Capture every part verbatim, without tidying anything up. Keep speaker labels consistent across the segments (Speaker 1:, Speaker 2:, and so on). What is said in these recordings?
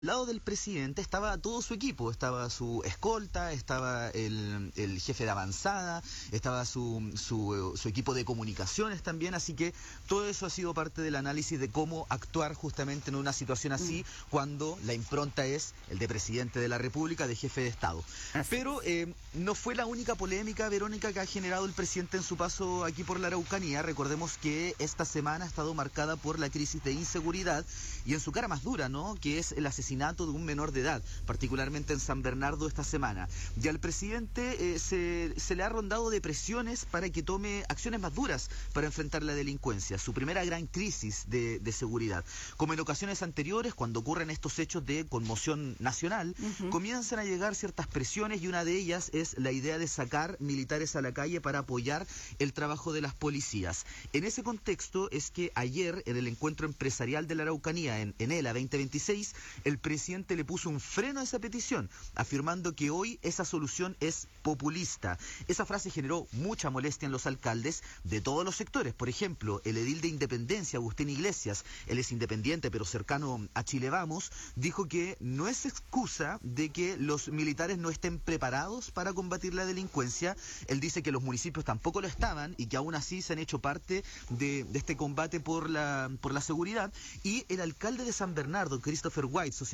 Speaker 1: Al lado del presidente estaba todo su equipo, estaba su escolta, estaba el, el jefe de avanzada, estaba su, su, su equipo de comunicaciones también, así que todo eso ha sido parte del análisis de cómo actuar justamente en una situación así, mm. cuando la impronta es el de presidente de la República, de jefe de Estado. Así Pero eh, no fue la única polémica, Verónica, que ha generado el presidente en su paso aquí por la Araucanía. Recordemos que esta semana ha estado marcada por la crisis de inseguridad y en su cara más dura, ¿no?, que es el asesinato de un menor de edad, particularmente en San Bernardo esta semana. Y al presidente eh, se, se le ha rondado de presiones para que tome acciones más duras para enfrentar la delincuencia, su primera gran crisis de, de seguridad. Como en ocasiones anteriores, cuando ocurren estos hechos de conmoción nacional, uh-huh. comienzan a llegar ciertas presiones y una de ellas es la idea de sacar militares a la calle para apoyar el trabajo de las policías. En ese contexto es que ayer, en el encuentro empresarial de la Araucanía, en Enela veinte veintiséis, el presidente le puso un freno a esa petición, afirmando que hoy esa solución es populista. Esa frase generó mucha molestia en los alcaldes de todos los sectores. Por ejemplo, el edil de Independencia, Agustín Iglesias, él es independiente pero cercano a Chile Vamos, dijo que no es excusa de que los militares no estén preparados para combatir la delincuencia. Él dice que los municipios tampoco lo estaban y que aún así se han hecho parte de, de este combate por la, por la seguridad. Y el alcalde de San Bernardo, Christopher White, socialista,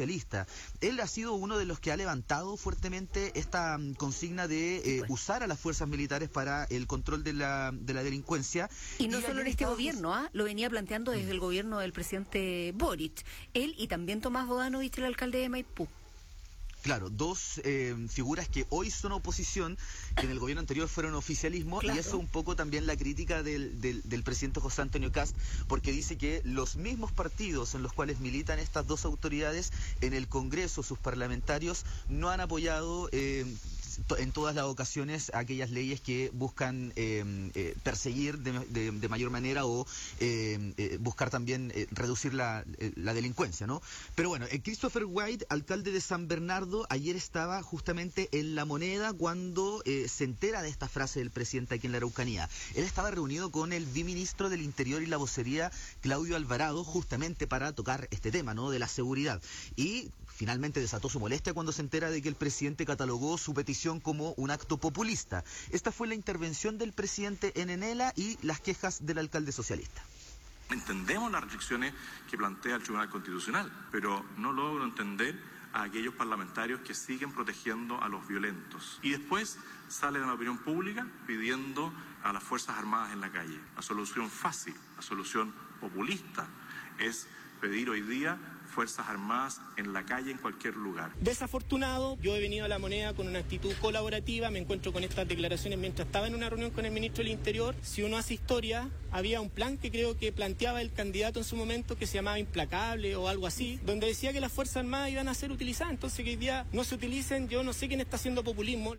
Speaker 1: él ha sido uno de los que ha levantado fuertemente esta um, consigna de eh, usar a las fuerzas militares para el control de la, de la delincuencia.
Speaker 2: Y no y solo en este gobierno, ¿ah? Lo venía planteando desde el gobierno del presidente Boric, él y también Tomás Bodanovich, el alcalde de Maipú.
Speaker 1: Claro, dos eh, figuras que hoy son oposición, que en el gobierno anterior fueron oficialismo, claro. Y eso un poco también la crítica del, del, del presidente José Antonio Kast, porque dice que los mismos partidos en los cuales militan estas dos autoridades en el Congreso, sus parlamentarios, no han apoyado eh, en todas las ocasiones aquellas leyes que buscan eh, eh, perseguir de, de, de mayor manera o eh, eh, buscar también eh, reducir la, eh, la delincuencia, ¿no? Pero bueno, eh, Christopher White, alcalde de San Bernardo, ayer estaba justamente en La Moneda cuando eh, se entera de esta frase del presidente aquí en la Araucanía. Él estaba reunido con el viceministro del Interior y la Vocería, Claudio Alvarado, justamente para tocar este tema, ¿no?, de la seguridad. Y finalmente desató su molestia cuando se entera de que el presidente catalogó su petición como un acto populista. Esta fue la intervención del presidente en Enela y las quejas del alcalde socialista.
Speaker 3: Entendemos las restricciones que plantea el Tribunal Constitucional, pero no logro entender a aquellos parlamentarios que siguen protegiendo a los violentos. Y después salen a la opinión pública pidiendo a las Fuerzas Armadas en la calle. La solución fácil, la solución populista es pedir hoy día Fuerzas Armadas en la calle, en cualquier lugar.
Speaker 4: Desafortunado, yo he venido a La Moneda con una actitud colaborativa, me encuentro con estas declaraciones mientras estaba en una reunión con el ministro del Interior. Si uno hace historia, había un plan que creo que planteaba el candidato en su momento que se llamaba Implacable o algo así, donde decía que las Fuerzas Armadas iban a ser utilizadas, entonces que hoy día no se utilicen, yo no sé quién está haciendo populismo.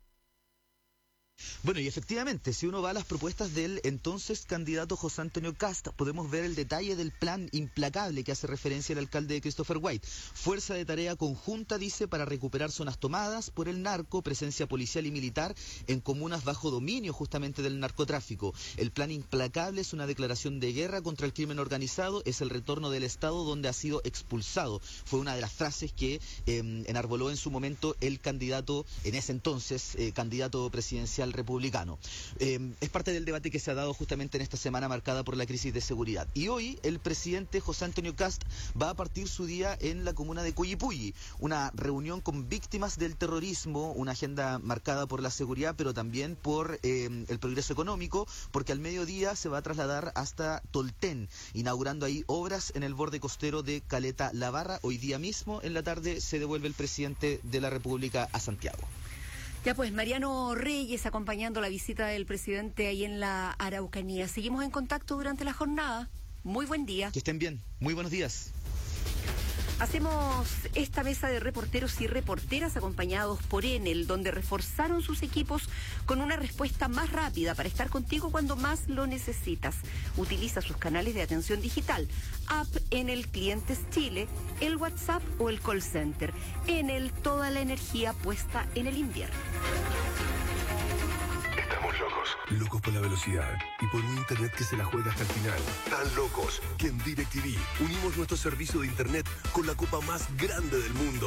Speaker 1: Bueno, y efectivamente, si uno va a las propuestas del entonces candidato José Antonio Kast, podemos ver el detalle del plan Implacable que hace referencia el alcalde Christopher White. Fuerza de tarea conjunta, dice, para recuperar zonas tomadas por el narco, presencia policial y militar en comunas bajo dominio justamente del narcotráfico. El plan Implacable es una declaración de guerra contra el crimen organizado, es el retorno del Estado donde ha sido expulsado. Fue una de las frases que eh, enarboló en su momento el candidato, en ese entonces, eh, candidato presidencial republicano. Eh, es parte del debate que se ha dado justamente en esta semana marcada por la crisis de seguridad. Y hoy el presidente José Antonio Kast va a partir su día en la comuna de Coyipulli, una reunión con víctimas del terrorismo, una agenda marcada por la seguridad, pero también por eh, el progreso económico, porque al mediodía se va a trasladar hasta Tolten, inaugurando ahí obras en el borde costero de Caleta La Barra. Hoy día mismo, en la tarde, se devuelve el presidente de la República a Santiago.
Speaker 2: Ya pues, Mariano Reyes acompañando la visita del presidente ahí en la Araucanía. Seguimos en contacto durante la jornada. Muy buen día.
Speaker 1: Que estén bien. Muy buenos días.
Speaker 2: Hacemos esta mesa de reporteros y reporteras acompañados por Enel, donde reforzaron sus equipos con una respuesta más rápida para estar contigo cuando más lo necesitas. Utiliza sus canales de atención digital, app Enel Clientes Chile, el WhatsApp o el call center. Enel, toda la energía puesta en el invierno.
Speaker 5: Estamos locos. Locos por la velocidad y por un internet que se la juega hasta el final. Tan locos que en DirecTV unimos nuestro servicio de internet con la copa más grande del mundo.